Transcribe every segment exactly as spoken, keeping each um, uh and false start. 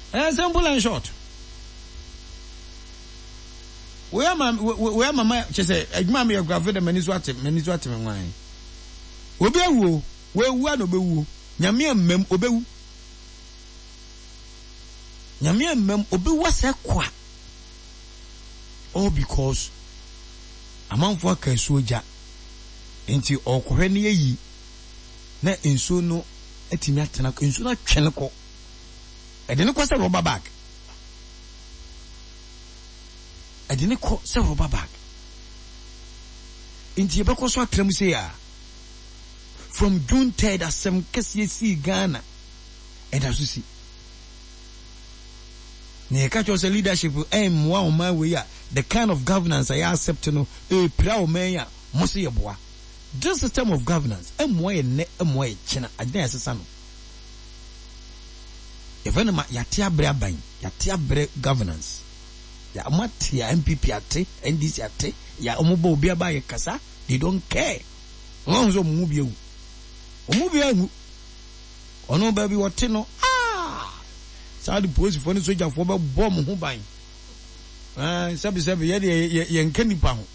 Eh, simple and short. We are my we are my she say adwuma me grave the mani so atem mani so atem nwan. Obi awu we wu an obewu. Nyame amem obewu. Nyame amem obewu ase kwa. All because amanfo aka soja enti okohwe ne yi na enso no atimi atena enso na twene ko e de ne ko se rubber bag e de ne ko se rubber bag enti e be ko so atram se ya from June third asem kese si Ghana e da so si ne ka cho se leadership em wa o ma we ya the kind of governance I accept no e pra o man ya mo se ye boa. This system of governance em wa ye ne em wa ye china adan asesa no even ma yate abre aban yate abre governance ya amati ya M P P ate N D C ate ya omobo obi aba ye kasa they don't care won so mu bi ewu omu bi anu ono ba bi wote no ah sa di police for ni soldier for be bomb ho ban ah sabi sabi ye ye nkanipa ho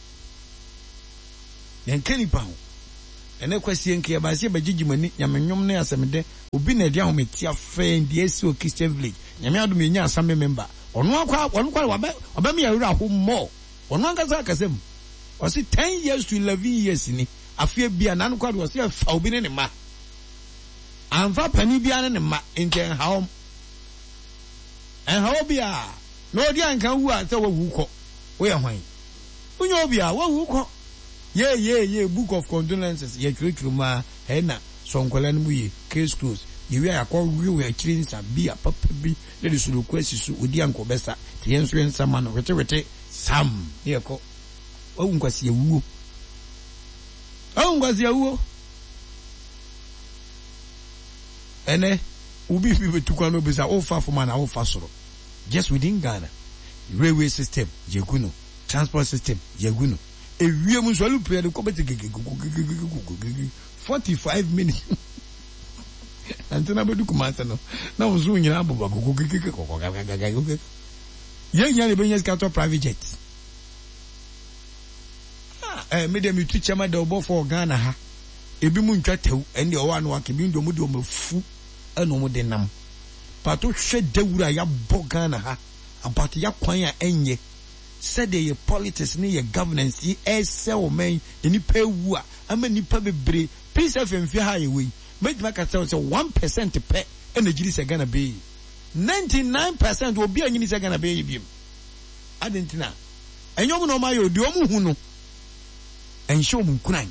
ye nkanipa ho ene kwasi nke ya ba se ba gigimani nyamenyom na asemde obi na dia ho metia friend die si o Christian village nyame adom enya asame member ono akwa ono kwa wabe oba me yawura ho mo ono angaza akasem o si ten years to eleven years ni afia bia na no kwa do se fa obi ne ne ma anfa pani bia ne ne ma enten haom en hawo bia no dia nkan wu a se wo wu ko wo ye hwan unyo bia wo wu ko ye ye ye book of condolences ye twetwu ma he na sonkola no ye case close ye wi akọ wi we akiri nsa bia papa bi le de sulu kwasi su odi anko besa te yenso yensa ma no wete wete sam ye ko o nkwasi ewuo o nkwasi ewuo ene ubi bi betukwa no bisa o fa foma na o fa soro just within Ghana railway system yeguno transport system yeguno ewie mu so alupe de kobete forty-five minutes antena bedu kumata no na unzu nyina aboba ye nya le benya skato private jet ah eh me dem tu chama de obo for Ghana ha ebi mu ntwa tew ene o wa no akebi ndo mu de o mafu eno mu de nam pato hwe dawura ya bo Ghana ha about ya kwan ya enye said the politics ni your governance yi esel men eni pewu a ama nipa bebre peace fm fi ha yewe medima ka say one percent pe energy se Ghana be ninety-nine percent obi anyini se Ghana be yibiem adentina enyom no ma yo di omu hu no enhye omu kunan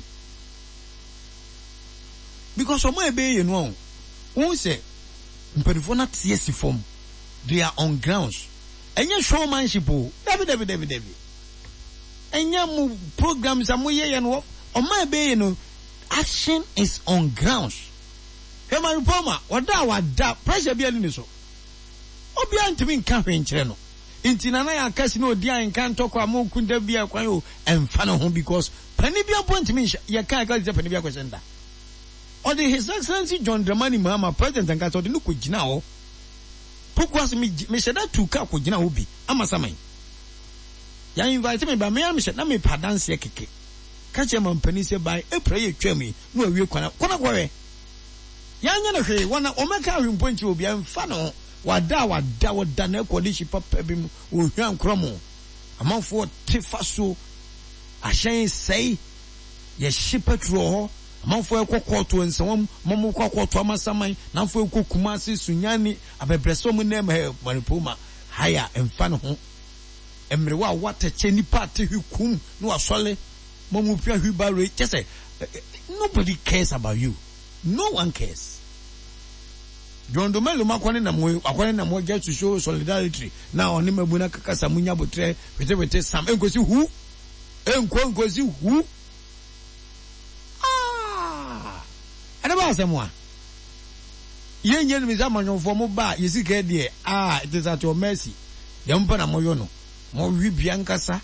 because omo ebe ye no won say mperifo na tiesi form they are on grounds. Enya showmanship o david david david david enya mu programs amoye ye no o ma be ye no action is on grounds hema repoma wada wada pressure bia ni so obi antimi nka hwenkere no intina na ya kasi no odi an kan toko amokunda bia kwan o emfa no ho because pani bia point me ya kan ka pani bia kwesenda o de his excellency John Dramani Mahama president an ka so de no ko gina ho Pokwas me me sheda tuka ko gina obi amasaman ya invite me ba me am sheda me padanse keke ka che man pani se bai e pray twam no awie kwana kwana kwawe ya nya na hwe wona o meka hwemponchi obi amfa no wada wada wada na kodishi papa bi mu o hwan kromo amanfo tefa so ahyen sei ye shipetro ho amanfo ekokoto nsewam momo kokoto amasaman nanfo ekokuma se sunyani abebreso mu na ma maripoma haya emfa no ho emrewa watache nipa te hkum no asole momo pia hubare just nobody cares about you, no one cares. John Domelo makwane na mo akwane na mo get to show solidarity now oni mabuna kakasa munya botre wete wete sam enkosi hu enko enkosi hu ah ana ba semwa ye nye mi za manyo fo mo ba yesika de ah it is at your mercy dem pa na mo yo no mo wi bia nkasa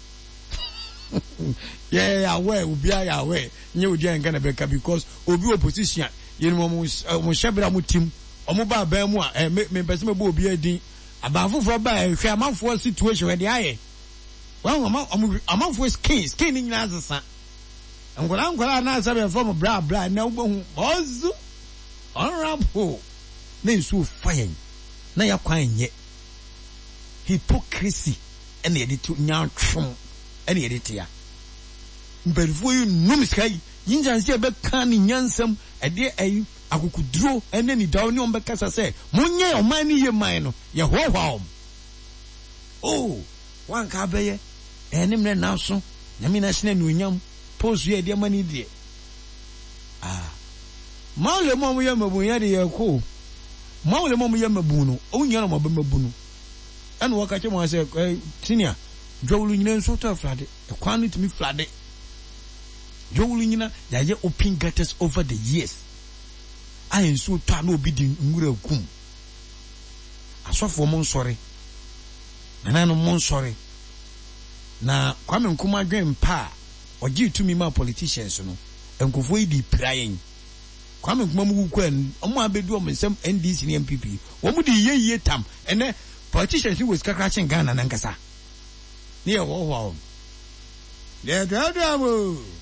yeah yeah we obi ya we nye odi an na beka because obi opposition ye mo mo shebra mo tim omo ba ba mu a me me pese me bo obi adin Abafu for ba hwe amanfo situation we dey aye. Wan amanfo skin skin ni nyina asesa. Ngola ngola na asabe from bra bra na ubohu ozu. Honorable. Na nsu fire. Na yakwan nye. Hypocrisy ene yede to nyantwom ene yede tia. Mberfo yu num skai yinjanse be kan ni nyansam ede ayi akukuduro ene ni dawo ni ombe kasa se munye oman ni ye man no ye hohwa. Oh, wan ka beye enim ne nanso nyame na hene no nyam posu ye de mani de. Ah. Mawle mom ye mabu ye de ye ko. Mawle mom ye mabu no onya no mabu mabu no. Ene waka che mo se senior dwowlu nyina nso to flade e kwan no timi flade. Dwowlu nyina ya ye open gutters over the years. I nso to na obi di nwura kum. Asofo mo nsore. Na no mo nsore. Na Kwame Nkrumah dwen pa ogi tumi ma politicians no. Enkofo yi di prayen. Kwame Nkrumah mu ku en omo abedu o mensem N D C ne M P P. Wo mu di yeye tam. Ene politicians who was scratching Ghana nankasa. Ne wo wo. Le dada mo.